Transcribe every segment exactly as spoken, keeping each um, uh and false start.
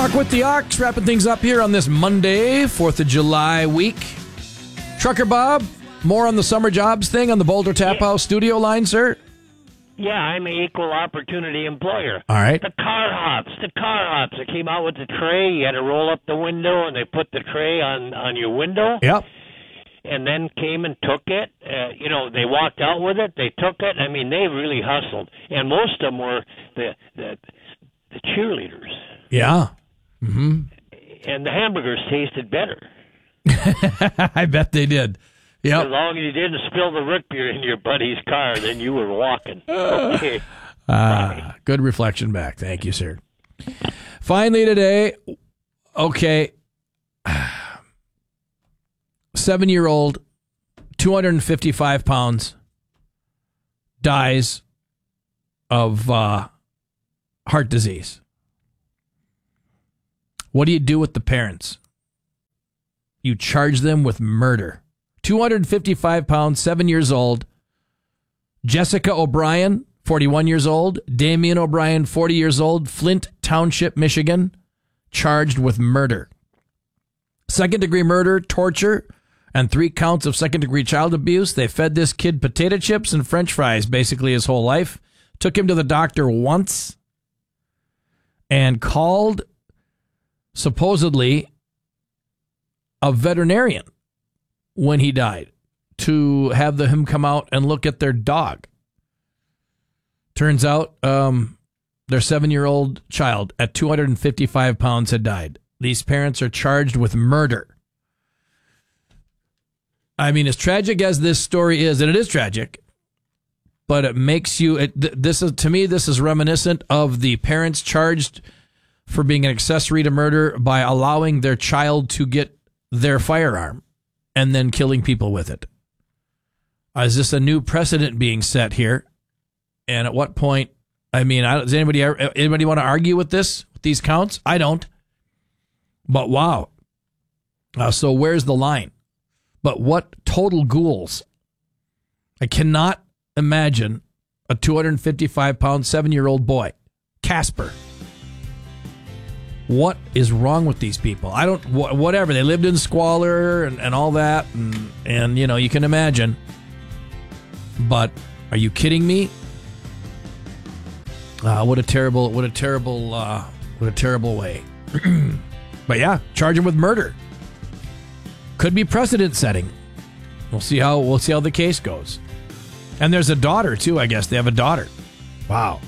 Talk with the Ox, wrapping things up here on this Monday, fourth of July week. Trucker Bob, more on the summer jobs thing on the Boulder Tap House studio line, sir? Yeah, I'm an equal opportunity employer. All right. The car hops, the car hops. They came out with the tray. You had to roll up the window, and they put the tray on, on your window. Yep. And then came and took it. Uh, you know, they walked out with it. They took it. I mean, they really hustled. And most of them were the the, the cheerleaders. Yeah. Mm-hmm. And the hamburgers tasted better. I bet they did. Yep. As long as you didn't spill the root beer in your buddy's car, then you were walking. Okay. Uh, good reflection back. Thank you, sir. Finally today, okay, seven-year-old, two hundred fifty-five pounds, dies of uh, heart disease. What do you do with the parents? You charge them with murder. two hundred fifty-five pounds, seven years old. Jessica O'Brien, forty-one years old. Damian O'Brien, forty years old. Flint Township, Michigan, charged with murder. Second-degree murder, torture, and three counts of second-degree child abuse. They fed this kid potato chips and French fries basically his whole life. Took him to the doctor once and called, supposedly, a veterinarian when he died to have the, him come out and look at their dog. Turns out um, their seven-year-old child at two hundred fifty-five pounds had died. These parents are charged with murder. I mean, as tragic as this story is, and it is tragic, but it makes you, it, this is, to me, this is reminiscent of the parents charged for being an accessory to murder by allowing their child to get their firearm and then killing people with it. Uh, is this a new precedent being set here? And at what point, I mean, I, does anybody anybody want to argue with this, with these counts? I don't. But wow. Uh, so where's the line? But what total ghouls. I cannot imagine a two hundred fifty-five pound, seven-year-old boy, Casper. What is wrong with these people? I don't, wh- whatever. They lived in squalor and, and all that. And, and, you know, you can imagine. But are you kidding me? Uh, what a terrible, what a terrible, uh, what a terrible way. But yeah, charge him with murder. Could be precedent setting. We'll see how, we'll see how the case goes. And there's a daughter too, I guess. They have a daughter. Wow.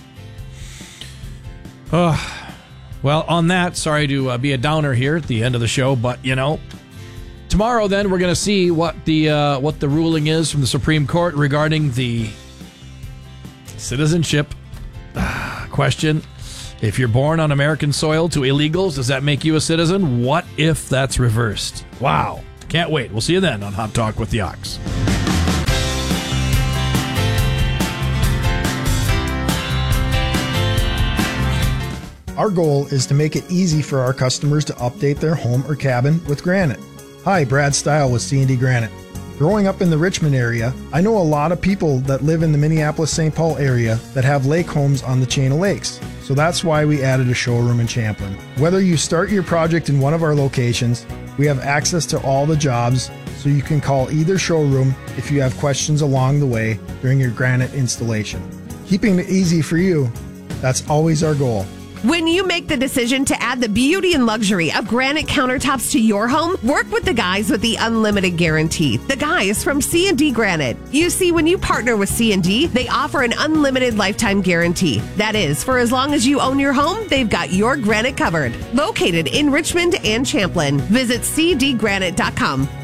Oh. Well, on that, sorry to uh, be a downer here at the end of the show, but, you know, tomorrow then we're going to see what the uh, what the ruling is from the Supreme Court regarding the citizenship uh, question. If you're born on American soil to illegals, does that make you a citizen? What if that's reversed? Wow. Can't wait. We'll see you then on Hot Talk with the Ox. Our goal is to make it easy for our customers to update their home or cabin with Granite. Hi, Brad Stile with C and D Granite. Growing up in the Richmond area, I know a lot of people that live in the Minneapolis-Saint Paul area that have lake homes on the chain of lakes. So that's why we added a showroom in Champlin. Whether you start your project in one of our locations, we have access to all the jobs, so you can call either showroom if you have questions along the way during your Granite installation. Keeping it easy for you, that's always our goal. When you make the decision to add the beauty and luxury of granite countertops to your home, work with the guys with the unlimited guarantee. The guys from C and D Granite. You see, when you partner with C and D, they offer an unlimited lifetime guarantee. That is, for as long as you own your home, they've got your granite covered. Located in Richmond and Champlin. Visit c d granite dot com